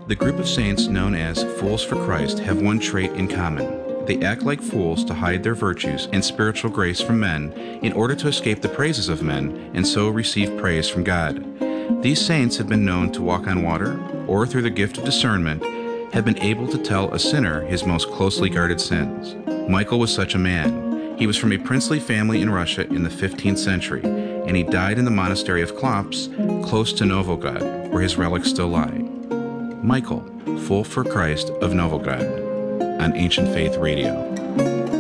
The group of saints known as Fools for Christ have one trait in common. They act like fools to hide their virtues and spiritual grace from men in order to escape the praises of men and so receive praise from God. These saints have been known to walk on water, or through the gift of discernment, have been able to tell a sinner his most closely guarded sins. Michael was such a man. He was from a princely family in Russia in the 15th century, and he died in the monastery of Klops, close to Novograd, where his relics still lie. Michael, Fool for Christ of Novograd, on Ancient Faith Radio.